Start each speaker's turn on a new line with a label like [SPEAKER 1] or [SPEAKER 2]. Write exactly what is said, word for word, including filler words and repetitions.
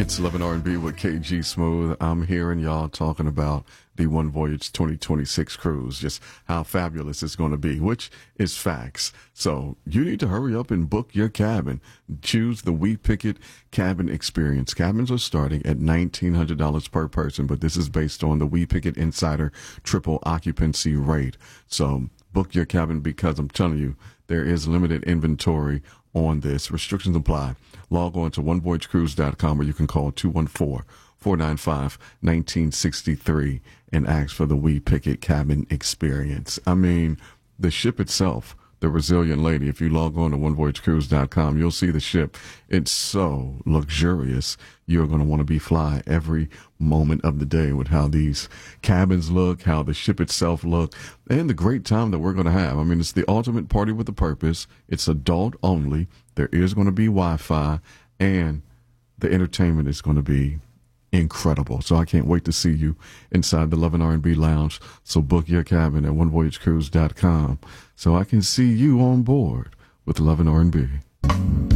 [SPEAKER 1] It's eleven R and B with K G Smooth. I'm hearing y'all talking about the One Voyage twenty twenty-six cruise, just how fabulous it's going to be, which is facts. So you need to hurry up and book your cabin. Choose the We Pick It Cabin Experience. Cabins are starting at nineteen hundred dollars per person, but this is based on the We Pick It Insider triple occupancy rate. So book your cabin because I'm telling you, there is limited inventory on this. Restrictions apply. Log on to one voyage cruise dot com or you can call two one four, four nine five, one nine six three and ask for the We Pick It Cabin Experience. I mean, the ship itself, the Resilient Lady, if you log on to one voyage cruise dot com, you'll see the ship. It's so luxurious. You're going to want to be fly every moment of the day with how these cabins look, how the ship itself look, and the great time that we're going to have. I mean, it's the ultimate party with a purpose. It's adult only. There is going to be Wi-Fi, and the entertainment is going to be incredible. So I can't wait to see you inside the eleven R and B Lounge. So book your cabin at one voyage cruise dot com so I can see you on board with eleven R and B.